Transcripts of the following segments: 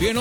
Bien,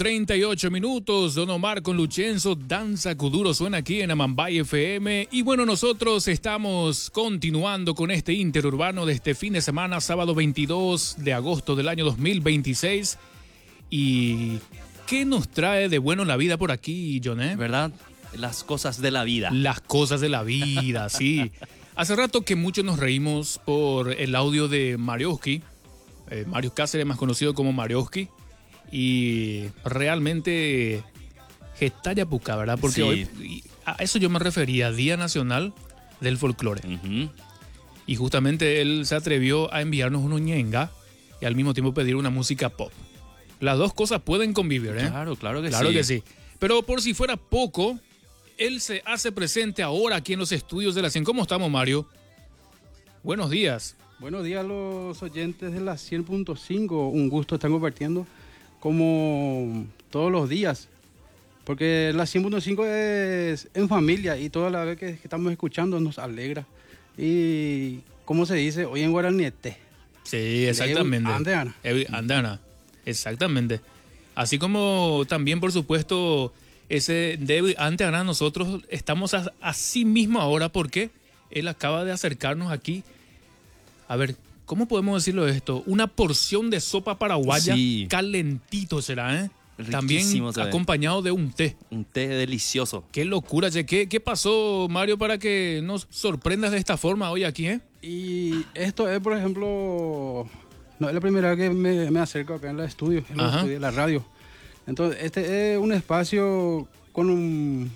11:38. Don Omar con Luchenzo, Danza Kuduro suena aquí en Amambay FM. Y bueno, nosotros estamos continuando con este interurbano de este fin de semana, sábado 22 de agosto del año 2026. ¿Y qué nos trae de bueno la vida por aquí, John? ¿Verdad? Las cosas de la vida. Las cosas de la vida, sí. Hace rato que muchos nos reímos por el audio de Marioski, Mario Cáceres, más conocido como Marioski. Y realmente gestalla puca, ¿verdad? Porque Sí. hoy, a eso yo me refería, Día Nacional del Folclore. Ujú. Y justamente él se atrevió a enviarnos un ñenga y al mismo tiempo pedir una música pop. Las dos cosas pueden convivir, ¿eh? Claro que Claro sí. que sí. Pero por si fuera poco, él se hace presente ahora aquí en los estudios de la 100. ¿Cómo estamos, Mario? Buenos días. Buenos días a los oyentes de la 100.5. Un gusto estar compartiendo como todos los días. Porque la 100.5 es en familia y toda la vez que estamos escuchando nos alegra. Y como se dice hoy en Guaraniete. Sí, exactamente. Andeana. Andana, exactamente. Así como también, por supuesto, ese David Anteana, nosotros estamos así mismo ahora porque él acaba de acercarnos aquí. A ver, ¿cómo podemos decirlo esto? Una porción de sopa paraguaya, Sí. calentito será, ¿eh? También Riquísimo se ve. acompañado de un té. Un té delicioso. Qué locura, che. ¿Qué pasó, Mario, para que nos sorprendas de esta forma hoy aquí, eh? Y esto es, por ejemplo, no es la primera vez que me acerco acá en el estudio, Ajá. de la radio. Entonces, este es un espacio con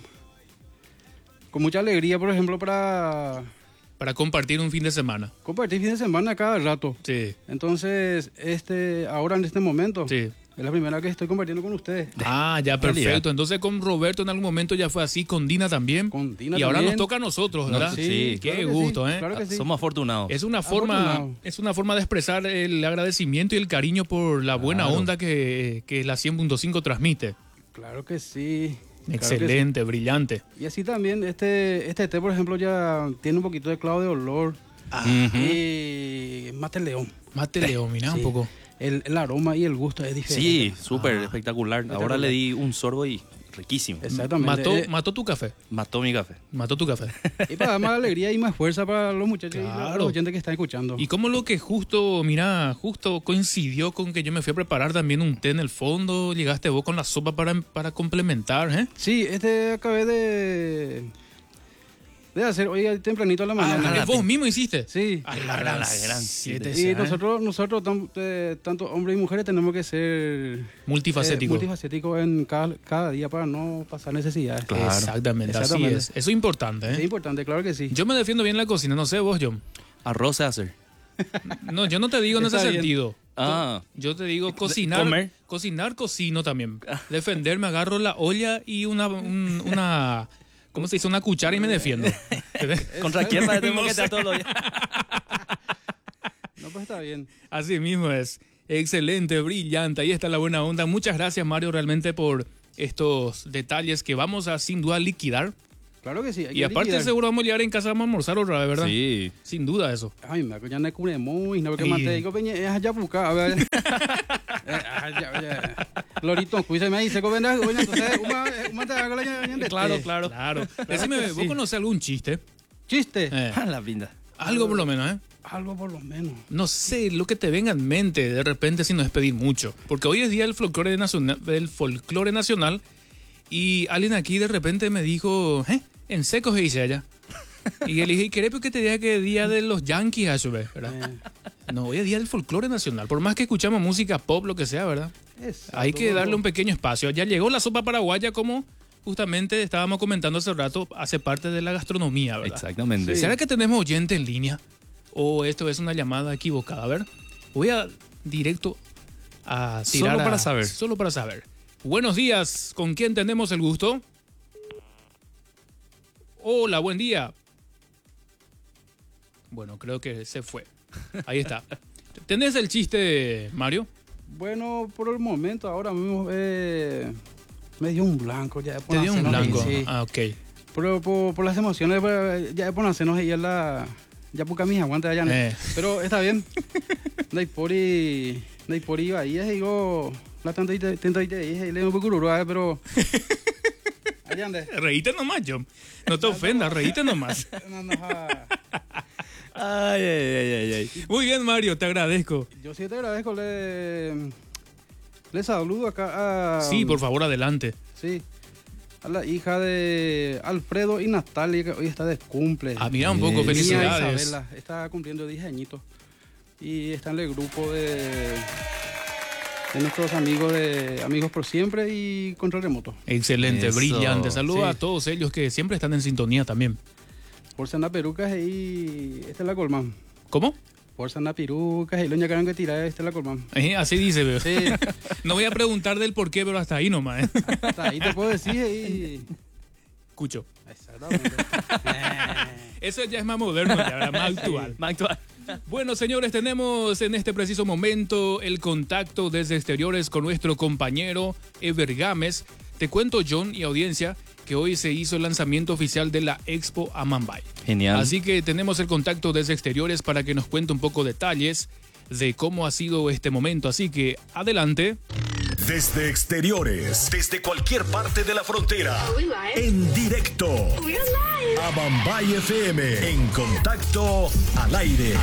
mucha alegría, por ejemplo, para Para compartir un fin de semana. compartir fin de semana cada rato. Sí, Entonces, ahora en este momento, sí. es la primera que estoy compartiendo con ustedes. Ah, ya, Realidad. perfecto. Entonces con Roberto en algún momento ya fue así, con Dina también. Con Dina y ahora también. nos toca a nosotros, No, ¿verdad? sí, Qué claro que gusto, sí, ¿eh? claro que sí. Somos afortunados. Es una Afortunado. forma de expresar el agradecimiento y el cariño por la buena Claro. onda que la 100.5 transmite. Claro que sí. claro que Excelente, brillante. sí. Y así también, este té, por ejemplo, ya tiene un poquito de clavo de olor. Ujú. Y mate león. Mate Leo, mira Sí. un poco. El aroma y el gusto es diferente. Sí, súper Ah. espectacular. Ahora Espectacular. le di un sorbo y riquísimo. Exactamente. Mató tu café. Mató mi café. Mató tu café. Y para dar más alegría y más fuerza para los muchachos y Claro. los oyentes que están escuchando. Y como lo que justo coincidió con que yo me fui a preparar también un té en el fondo, llegaste vos con la sopa para complementar, ¿eh? Sí, acabé de hacer hoy tempranito a la mañana. Ah, vos mismo hiciste. Sí. A la La gran siete, Y ¿sabes? nosotros tanto hombres y mujeres, tenemos que ser Multifacético. multifacéticos en cada día para no pasar necesidades. Claro. Exactamente, Exactamente. así es. Eso es importante, ¿eh? Es importante, claro que sí. Yo me defiendo bien en la cocina, no sé vos, John. Arroz se hace. No, yo no te digo en ese Está bien. sentido. Ah. Yo te digo cocinar. Comer. Cocinar, cocino también. Defenderme, agarro la olla y una ¿cómo se dice? Una cuchara y me defiendo. ¿Contra quién va a tener No que sé. estar todos los días? No, pues está bien. Así mismo es. Excelente, brillante. Ahí está la buena onda. Muchas gracias, Mario, realmente por estos detalles que vamos a sin duda liquidar. Claro que sí. hay Y que aparte liquidar. seguro vamos a llegar en casa, vamos a almorzar otra vez, ¿verdad? Sí. Sin duda eso. Ay, me acuerdo ya no es muy, no porque Sí. mate digo peña es allá buscar, a ver. Lorito, cuídate me dice, coña, entonces, una te hago la ñande. Claro. Decime, que ¿vos sí. conocés algún chiste? Chiste. Eh, La pinta. algo por lo menos, ¿eh? Algo por lo menos. No sé, lo que te venga en mente de repente sin no es pedir mucho. Porque hoy es día del folclore nacional y alguien aquí de repente me dijo, en seco se dice allá. Y le dije, ¿querés que te diga que es día de los yankees a su vez, verdad? No, hoy es día del folclore nacional. Por más que escuchamos música pop, lo que sea, ¿verdad? Exacto. Hay que darle un pequeño espacio. Ya llegó la sopa paraguaya como justamente estábamos comentando hace rato, hace parte de la gastronomía, ¿verdad? Exactamente. ¿Será que tenemos oyente en línea? ¿O esto es una llamada equivocada? A ver, voy a directo a tirar Solo para saber. Solo para saber. Buenos días, ¿con quién tenemos el gusto? Hola, buen día. Bueno, creo que se fue. Ahí está. ¿Tenés el chiste, Mario? Bueno, por el momento, ahora mismo me dio un blanco ya. Te dio un blanco. Sí. Ah, ok. Pero por las emociones, ya por hacernos ella ya porque mis aguanta ya. Eh. Pero está bien. No hay por ahí, digo, La tanta dije, le me cururo, pero... Allá ande. Reíte nomás, John. No te ofendas, reíte nomás. Ay. Muy bien, Mario, te agradezco. Yo sí te agradezco, le saludo acá a... Sí, por favor, adelante. Sí, a la hija de Alfredo y Natalia, que hoy está de cumple. Ah, mira, un poco, Niña felicidades. Isabela, está cumpliendo 10 añitos. Y está en el grupo de nuestros amigos por siempre y control remoto. Excelente, Eso. brillante. Saludos Sí. a todos ellos que siempre están en sintonía también. Por Sana Perucas y esta es la Colmán. ¿Cómo? Por Sana Perucas y Loña Caran que tira, esta es la Colmán. Así dice, veo. Sí, No voy a preguntar del por qué, pero hasta ahí nomás. hasta ahí te puedo decir y... Escucho. Exactamente. Eso ya es más moderno, ya ¿verdad? Más actual. Más actual. Bueno, señores, tenemos en este preciso momento el contacto desde exteriores con nuestro compañero Ever Gámez. Te cuento, John y audiencia, que hoy se hizo el lanzamiento oficial de la Expo Amambay. Genial. Así que tenemos el contacto desde exteriores para que nos cuente un poco detalles de cómo ha sido este momento. Así que adelante. Desde exteriores, desde cualquier parte de la frontera, en directo, Amambay FM, en contacto al aire.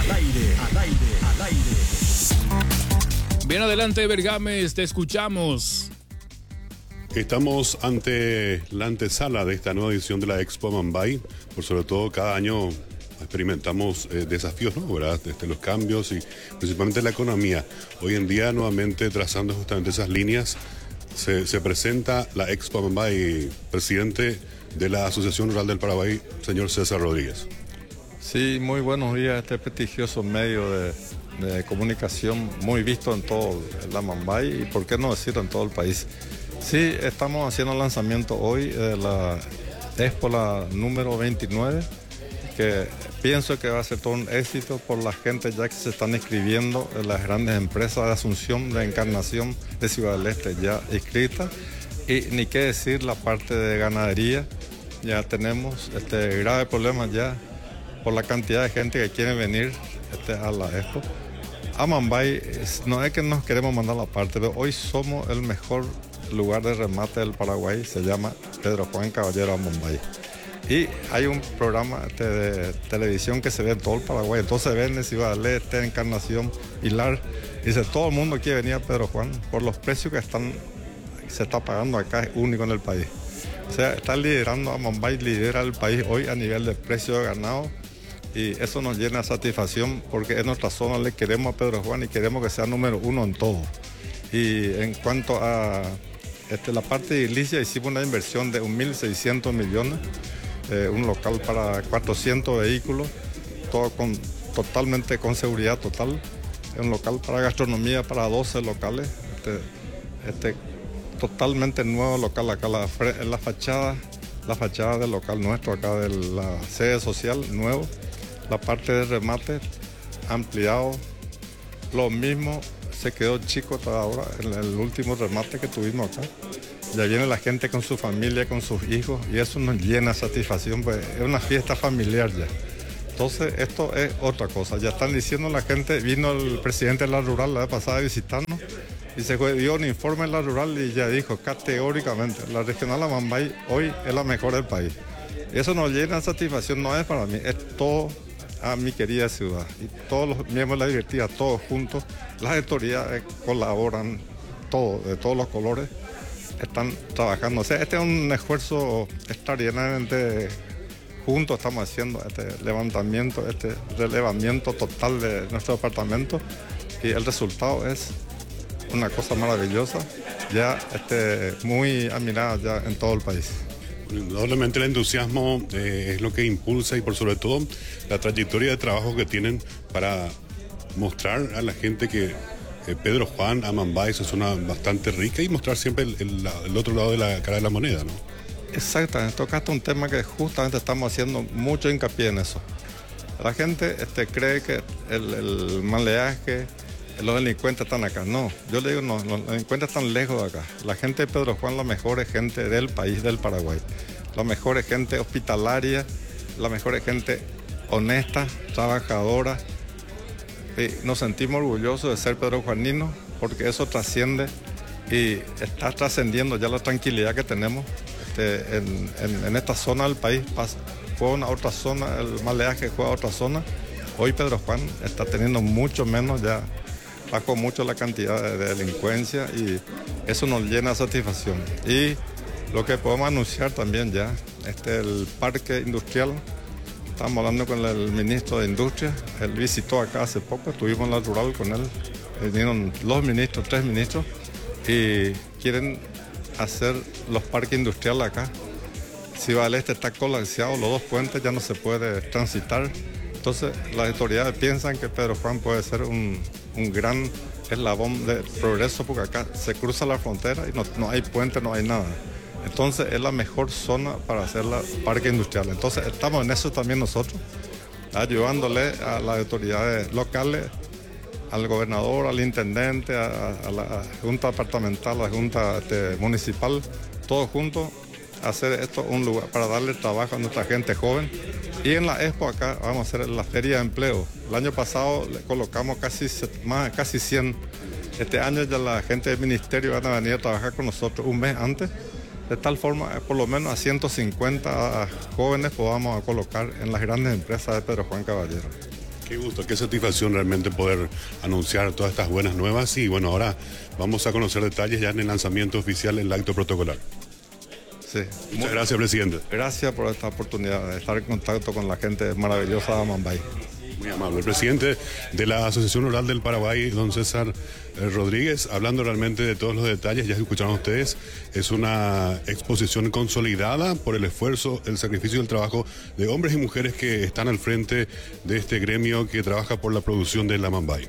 Bien, adelante, Ever Gámez, te escuchamos. Estamos ante la antesala de esta nueva edición de la Expo Amambay. Por sobre todo, cada año experimentamos desafíos, ¿no? ¿Verdad? Los cambios y principalmente la economía. Hoy en día, nuevamente trazando justamente esas líneas, se presenta la Expo Amambay. Presidente de la Asociación Rural del Paraguay, señor César Rodríguez. Sí, muy buenos días. Este prestigioso medio de comunicación, muy visto en todo el Amambay y por qué no decir en todo el país. Sí, estamos haciendo el lanzamiento hoy de la Expo, la número 29, que pienso que va a ser todo un éxito por la gente ya que se están inscribiendo en las grandes empresas de Asunción, de Encarnación, de Ciudad del Este ya inscritas. Y ni qué decir la parte de ganadería, ya tenemos grave problema ya por la cantidad de gente que quiere venir a la Expo. Amambay, no es que nos queremos mandar la parte, pero hoy somos el mejor lugar de remate del Paraguay, se llama Pedro Juan Caballero Amambay. Y hay un programa de televisión que se ve en todo el Paraguay, entonces ven en Ciudad del Este, Encarnación, Hilar, dice todo el mundo quiere venir a Pedro Juan por los precios que se está pagando acá, es único en el país. O sea, está liderando Amambay, lidera el país hoy a nivel de precio de ganado y eso nos llena de satisfacción porque en nuestra zona le queremos a Pedro Juan y queremos que sea número uno en todo. Y en cuanto a la parte de edilicia, hicimos una inversión de 1.600 millones, un local para 400 vehículos, todo totalmente con seguridad total, un local para gastronomía para 12 locales, totalmente nuevo local acá, la fachada del local nuestro acá de la sede social, nuevo, la parte de remate, ampliado, lo mismo. Se quedó chico hasta ahora en el último remate que tuvimos acá. Ya viene la gente con su familia, con sus hijos y eso nos llena de satisfacción, pues es una fiesta familiar ya. Entonces esto es otra cosa. Ya están diciendo la gente, vino el presidente de la Rural la vez pasada a visitarnos y se dio un informe en la Rural y ya dijo categóricamente, la regional Amambay hoy es la mejor del país. Y eso nos llena de satisfacción, no es para mí, es todo a mi querida ciudad. Y todos los miembros de la directiva, todos juntos, las autoridades colaboran, todos, de todos los colores, están trabajando. O sea, este es un esfuerzo extraordinariamente juntos, estamos haciendo este levantamiento, este relevamiento total de nuestro departamento y el resultado es una cosa maravillosa, ya muy admirada ya en todo el país. Indudablemente el entusiasmo es lo que impulsa y por sobre todo la trayectoria de trabajo que tienen para mostrar a la gente que Pedro Juan, Amambay es una zona bastante rica y mostrar siempre el otro lado de la cara de la moneda, ¿no? Exactamente, tocaste un tema que justamente estamos haciendo mucho hincapié en eso. La gente cree que el maleaje, los delincuentes están acá. No, yo le digo, no, los delincuentes están lejos de acá. La gente de Pedro Juan, la mejor gente del país, del Paraguay. La mejor gente hospitalaria, la mejor gente honesta, trabajadora. Y nos sentimos orgullosos de ser pedrojuaninos porque eso trasciende y está trascendiendo ya la tranquilidad que tenemos en esta zona del país. Fue a otra zona, el maleaje fue a otra zona. Hoy Pedro Juan está teniendo mucho menos, ya bajó mucho la cantidad de delincuencia y eso nos llena de satisfacción. Y lo que podemos anunciar también ya, el parque industrial, estamos hablando con el ministro de Industria, él visitó acá hace poco, estuvimos en la rural con él, vinieron 2 ministros, 3 ministros y quieren hacer los parques industriales acá. Ciudad del Este está colapsado, los 2 puentes ya no se puede transitar. Entonces las autoridades piensan que Pedro Juan puede ser un gran eslabón de progreso porque acá se cruza la frontera y no hay puente, no hay nada. Entonces es la mejor zona para hacer la parque industrial. Entonces estamos en eso también nosotros, ayudándole a las autoridades locales, al gobernador, al intendente, a la junta departamental, a la junta municipal, todos juntos, hacer esto un lugar para darle trabajo a nuestra gente joven. Y en la Expo acá vamos a hacer la feria de empleo. El año pasado le colocamos casi 100. Este año ya la gente del ministerio van a venir a trabajar con nosotros un mes antes, de tal forma por lo menos a 150 jóvenes podamos colocar en las grandes empresas de Pedro Juan Caballero. Qué gusto, qué satisfacción realmente poder anunciar todas estas buenas nuevas y bueno, ahora vamos a conocer detalles ya en el lanzamiento oficial del acto protocolar. Sí. Muchas gracias, presidente. Gracias por esta oportunidad de estar en contacto con la gente maravillosa de Amambay. Muy amable. El presidente de la Asociación Rural del Paraguay, don César Rodríguez, hablando realmente de todos los detalles, ya escucharon ustedes, es una exposición consolidada por el esfuerzo, el sacrificio y el trabajo de hombres y mujeres que están al frente de este gremio que trabaja por la producción del Amambay.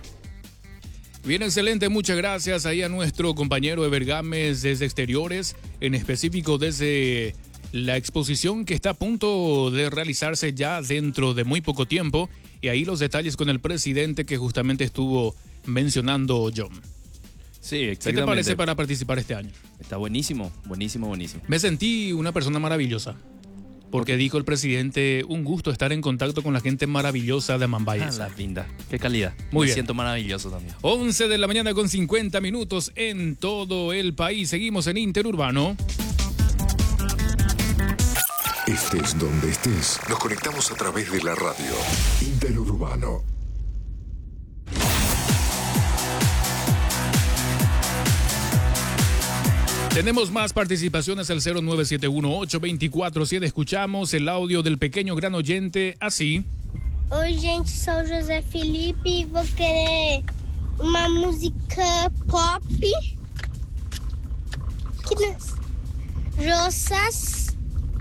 Bien, excelente, muchas gracias ahí a nuestro compañero Eber Gámez desde Exteriores, en específico desde la exposición que está a punto de realizarse ya dentro de muy poco tiempo, y ahí los detalles con el presidente que justamente estuvo mencionando John. Sí, exactamente. ¿Qué te parece para participar este año? Está buenísimo, buenísimo, buenísimo. Me sentí una persona maravillosa. Porque dijo el presidente, un gusto estar en contacto con la gente maravillosa de Amambay. La linda, qué calidad. Muy bien. Me siento maravilloso también. 11 de la mañana con 50 minutos en todo el país. Seguimos en Interurbano. Estés donde estés, nos conectamos a través de la radio. Interurbano. Tenemos más participaciones al 0971-824-100. Escuchamos el audio del pequeño gran oyente así. Oi, gente, sou José Felipe e vou querer uma música pop. Rosas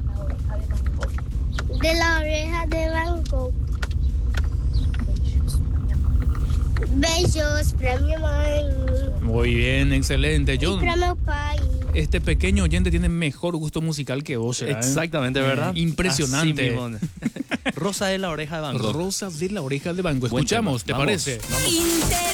de la oreja de Van Gogh. Beijos pra minha mãe. Muy bien, excelente, John. E pra meu pai. Este pequeño oyente tiene mejor gusto musical que vos, ¿eh? Exactamente, ¿verdad? Impresionante. Rosa de la oreja de Van Gogh. Rosa de la oreja de Van Gogh. Escuchamos, ¿te Vamos, parece? Vamos.